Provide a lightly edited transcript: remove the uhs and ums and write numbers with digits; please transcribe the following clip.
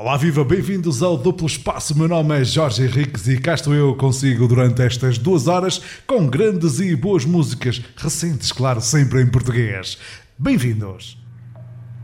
Olá, viva, bem-vindos ao Duplo Espaço. O meu nome é Jorge Henriques e cá estou eu consigo durante estas 2 horas com grandes e boas músicas, recentes, claro, sempre em português. Bem-vindos!